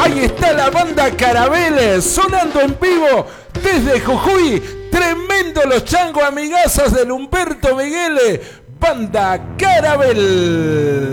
Ahí está la banda Carabel sonando en vivo desde Jujuy. Tremendo los changos amigazos del Humberto Miguel. Banda Carabel.